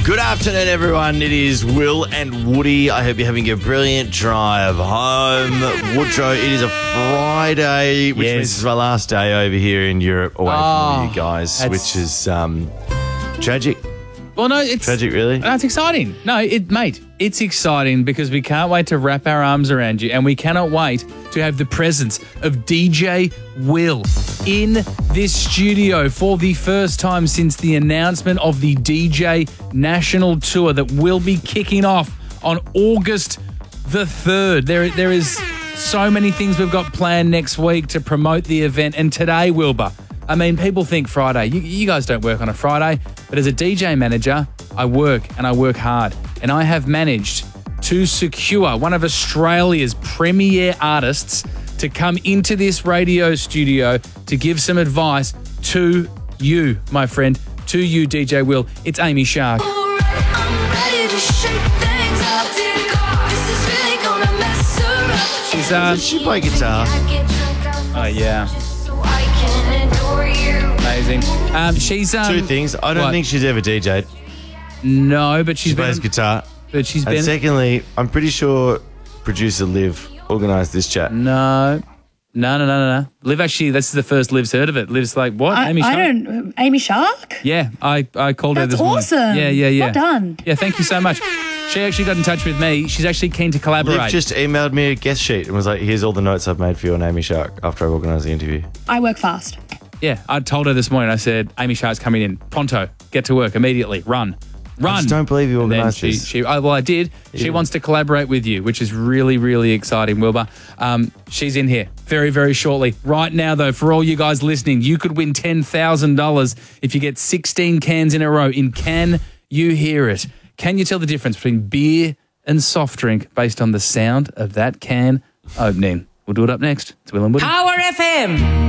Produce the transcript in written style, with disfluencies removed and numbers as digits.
Good afternoon, everyone. It is Will and Woody. I hope you're having a brilliant drive home. Woodrow, it is a Friday, which means it's my last day over here in Europe away from all you guys, which is tragic. Well, no, it's tragic, really. No, it's exciting. No, it's exciting because we can't wait to wrap our arms around you, and we cannot wait to have the presence of DJ Will in this studio for the first time since the announcement of the DJ National Tour that will be kicking off on August the 3rd. There is so many things we've got planned next week to promote the event, and today, Wilbur, I mean, people think Friday. You guys don't work on a Friday, but as a DJ manager, I work and I work hard. And I have managed to secure one of Australia's premier artists to come into this radio studio to give some advice to you, my friend, to you, DJ Will. It's Amy Shark. Does she play guitar? Oh, yeah. Amazing. She's two things. I don't think she's ever DJ'd. No, but she plays guitar. But she's been. And secondly, I'm pretty sure producer Liv organised this chat. No. Liv, actually, this is the first Liv's heard of it. Liv's like, what? Amy Shark? Amy Shark? Yeah, I called her this morning. That's awesome. Yeah. Well done. Yeah, thank you so much. She actually got in touch with me. She's actually keen to collaborate. Liv just emailed me a guest sheet and was like, here's all the notes I've made for you on Amy Shark after I organised the interview. I work fast. Yeah, I told her this morning, I said, Amy Shark's coming in. Pronto. Get to work immediately. Run. I just don't believe you organised this. I did. Yeah. She wants to collaborate with you, which is really, really exciting, Wilbur. She's in here very, very shortly. Right now, though, for all you guys listening, you could win $10,000 if you get 16 cans in a row in Can You Hear It? Can you tell the difference between beer and soft drink based on the sound of that can opening? We'll do it up next. It's Will and Woody. Power FM.